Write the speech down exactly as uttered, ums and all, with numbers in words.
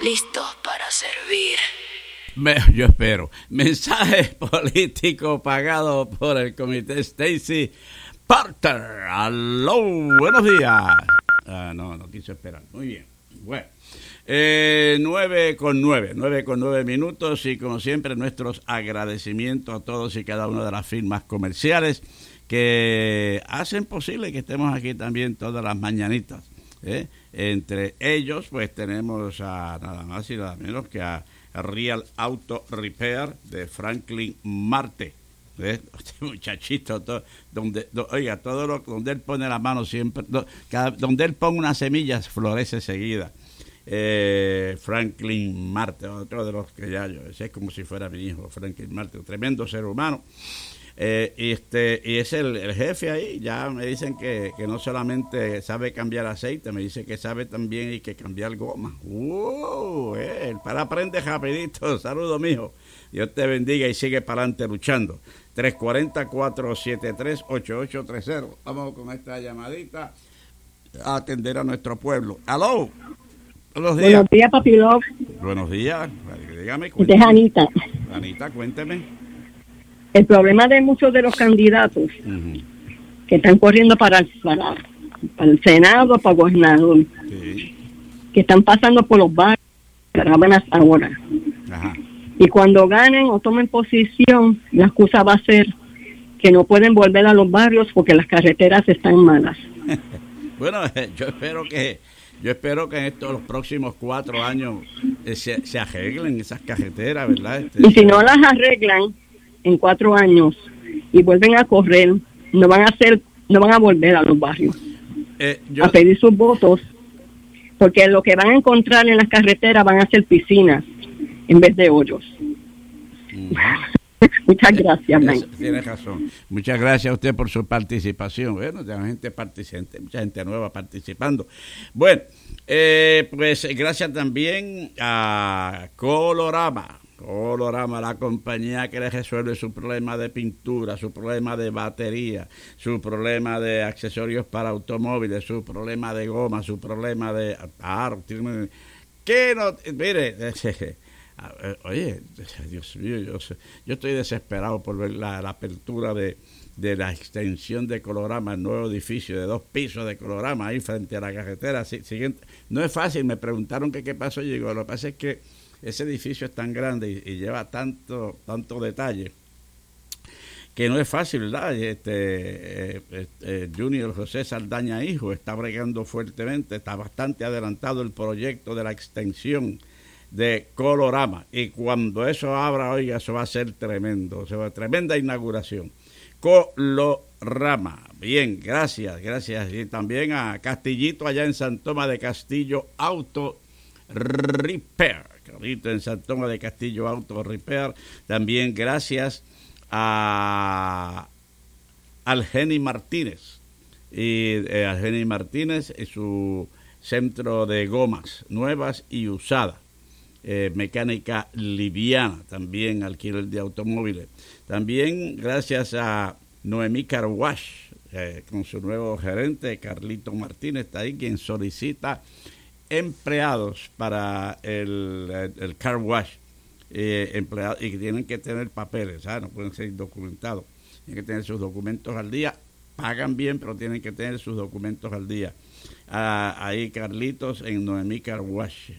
listos para servir. Me, yo espero. Mensaje político pagado por el comité Stacy Porter. Aló, buenos días. Ah, no, no quiso esperar. Muy bien. Bueno. Eh, nueve con nueve, nueve con nueve minutos y como siempre nuestros agradecimientos a todos y cada una de las firmas comerciales que hacen posible que estemos aquí también todas las mañanitas. ¿eh? Entre ellos pues tenemos a nada más y nada menos que a Real Auto Repair de Franklin Marte. ¿eh? Este muchachito, todo, donde, do, oiga, todo lo donde él pone la mano siempre, do, cada, donde él pone una semilla florece seguida. Eh, Franklin Marte, otro de los que ya yo, ese es como si fuera mi hijo, Franklin Marte, un tremendo ser humano. Eh, y este y es el, el jefe ahí. Ya me dicen que, que no solamente sabe cambiar aceite, me dice que sabe también y que cambiar goma. ¡Uh! Eh, el para aprende rapidito. Saludos, mijo. Dios te bendiga y sigue para adelante luchando. tres cuatro cero, cuatro siete tres, ocho ocho tres cero. Vamos con esta llamadita a atender a nuestro pueblo. ¡Aló! Buenos días. Buenos días, Papi Love. Buenos días. Dígame. Esta es Anita. Anita, cuénteme. El problema de muchos de los candidatos uh-huh. que están corriendo para el, para, para el Senado, para el gobernador, sí. que están pasando por los barrios, caravanas ahora. Ajá. Y cuando ganen o tomen posición, la excusa va a ser que no pueden volver a los barrios porque las carreteras están malas. Bueno, yo espero que Yo espero que en estos los próximos cuatro años eh, se, se arreglen esas carreteras, ¿verdad? Este, y si no las arreglan en cuatro años y vuelven a correr, no van a hacer, no van a volver a los barrios eh, yo, a pedir sus votos, porque lo que van a encontrar en las carreteras van a ser piscinas en vez de hoyos. Uh-huh. Muchas gracias, eh, tiene razón. Muchas gracias a usted por su participación. Bueno, tenemos gente participante, mucha gente nueva participando. Bueno, eh, pues gracias también a Colorama. Colorama, la compañía que le resuelve su problema de pintura, su problema de batería, su problema de accesorios para automóviles, su problema de goma, su problema de... Ah, ¿qué no? Mire... Oye, Dios mío, yo, yo estoy desesperado por ver la, la apertura de, de la extensión de Colorama, el nuevo edificio de dos pisos de Colorama ahí frente a la carretera. Siguiente, no es fácil, me preguntaron que qué pasó, y digo, lo que pasa es que ese edificio es tan grande y, y lleva tanto, tanto detalle que no es fácil, ¿verdad? Este, eh, eh, Junior José Saldaña Hijo está bregando fuertemente, está bastante adelantado el proyecto de la extensión de Colorama, y cuando eso abra, oiga, eso va a ser tremendo, eso va a ser tremenda inauguración. Colorama, bien, gracias, gracias, y también a Castillito allá en San Tomás de Castillo Auto Repair, Carlito en San Tomás de Castillo Auto Repair, también gracias a Algeni Martínez, y eh, Algeni Martínez y su centro de gomas nuevas y usadas. Eh, mecánica liviana, también alquiler de automóviles. También gracias a Noemí Car Wash, eh, con su nuevo gerente, Carlito Martínez, está ahí, quien solicita empleados para el, el, el car wash, eh, empleados, y que tienen que tener papeles, ¿sabes? No pueden ser documentados, tienen que tener sus documentos al día, pagan bien, pero tienen que tener sus documentos al día. Ah, ahí Carlitos en Noemí Car Wash,